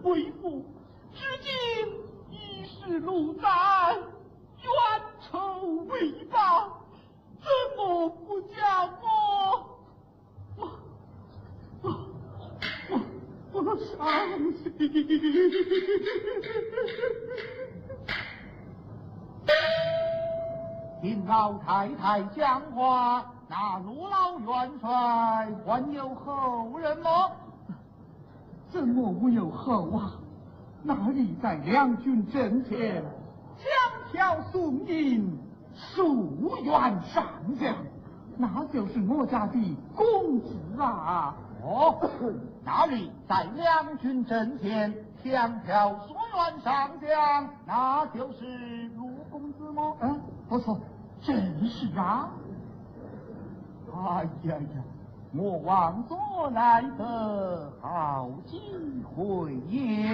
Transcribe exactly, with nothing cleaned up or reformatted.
为父，至今已是路斩，冤仇未报，怎么不将我我我我我伤心？ 听老太太讲话，那陆老元帅还有后人么？ 怎么无有后啊？那里在两军阵前，枪挑送引，数员上将，那就是我家的公子啊！ 哦，那里在两军阵前，枪挑数员上将，那就是陆公子么？ 嗯，不错，正是啊。 哎呀呀，我望所来得好机会也。